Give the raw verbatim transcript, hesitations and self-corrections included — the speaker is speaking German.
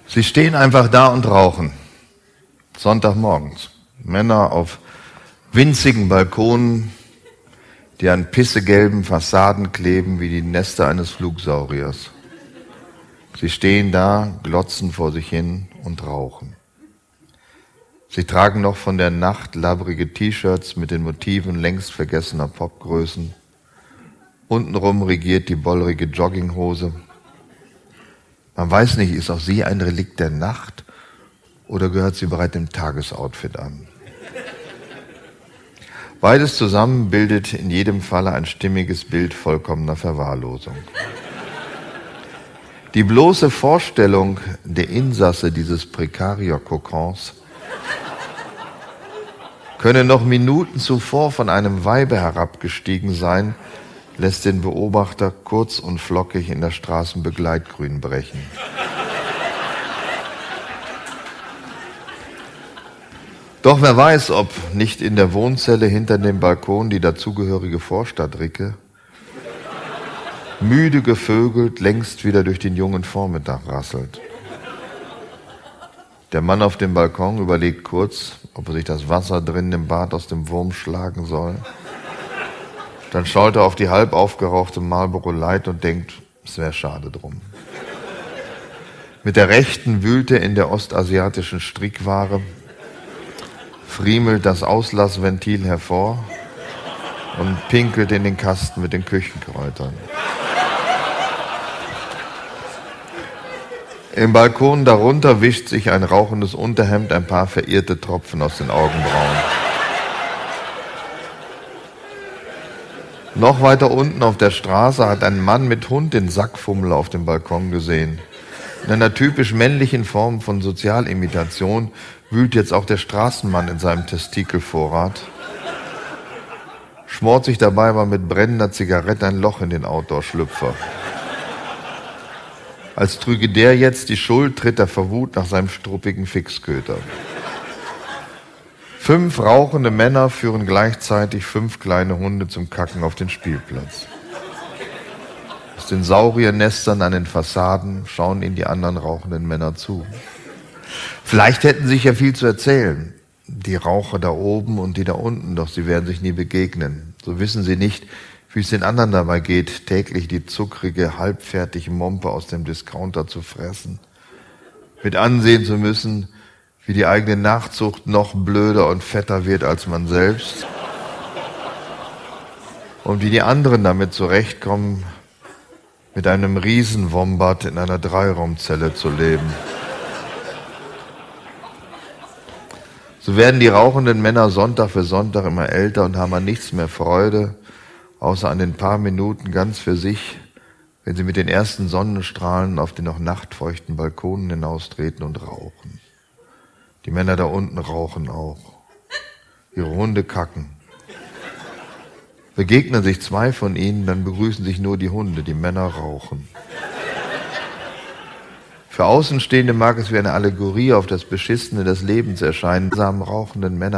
Sie stehen einfach da und rauchen. Sonntagmorgens. Männer auf winzigen Balkonen, die an pissegelben Fassaden kleben wie die Nester eines Flugsauriers. Sie stehen da, glotzen vor sich hin und rauchen. Sie tragen noch von der Nacht labbrige T-Shirts mit den Motiven längst vergessener Popgrößen. Untenrum regiert die bollrige Jogginghose. Man weiß nicht, ist auch sie ein Relikt der Nacht oder gehört sie bereits dem Tagesoutfit an? Beides zusammen bildet in jedem Falle ein stimmiges Bild vollkommener Verwahrlosung. Die bloße Vorstellung der Insasse dieses Prekarier-Kokons könne noch Minuten zuvor von einem Weibe herabgestiegen sein, lässt den Beobachter kurz und flockig in das Straßenbegleitgrün brechen. Doch wer weiß, ob nicht in der Wohnzelle hinter dem Balkon die dazugehörige Vorstadtricke, müde gevögelt, längst wieder durch den jungen Vormittag rasselt. Der Mann auf dem Balkon überlegt kurz, ob er sich das Wasser drinnen im Bad aus dem Wurm schlagen soll. Dann schaut er auf die halb aufgerauchte Marlboro Light und denkt, es wäre schade drum. Mit der rechten wühlt er in der ostasiatischen Strickware, friemelt das Auslassventil hervor und pinkelt in den Kasten mit den Küchenkräutern. Im Balkon darunter wischt sich ein rauchendes Unterhemd ein paar verirrte Tropfen aus den Augenbrauen. Noch weiter unten auf der Straße hat ein Mann mit Hund den Sackfummel auf dem Balkon gesehen. In einer typisch männlichen Form von Sozialimitation wühlt jetzt auch der Straßenmann in seinem Testikelvorrat, schmort sich dabei aber mit brennender Zigarette ein Loch in den Outdoor-Schlüpfer. Als trüge der jetzt die Schuld, tritt er vor Wut nach seinem struppigen Fixköter. Fünf rauchende Männer führen gleichzeitig fünf kleine Hunde zum Kacken auf den Spielplatz. Aus den Sauriernestern an den Fassaden schauen ihnen die anderen rauchenden Männer zu. Vielleicht hätten sie sich ja viel zu erzählen, die Raucher da oben und die da unten, doch sie werden sich nie begegnen. So wissen sie nicht, wie es den anderen dabei geht, täglich die zuckrige, halbfertige Mompe aus dem Discounter zu fressen, mit ansehen zu müssen, wie die eigene Nachzucht noch blöder und fetter wird als man selbst und wie die anderen damit zurechtkommen, mit einem Riesenwombat in einer Dreiraumzelle zu leben. So werden die rauchenden Männer Sonntag für Sonntag immer älter und haben an nichts mehr Freude, außer an den paar Minuten ganz für sich, wenn sie mit den ersten Sonnenstrahlen auf den noch nachtfeuchten Balkonen hinaustreten und rauchen. Die Männer da unten rauchen auch. Ihre Hunde kacken. Begegnen sich zwei von ihnen, dann begrüßen sich nur die Hunde, die Männer rauchen. Für Außenstehende mag es wie eine Allegorie auf das Beschissene des Lebens erscheinen, samen rauchenden Männer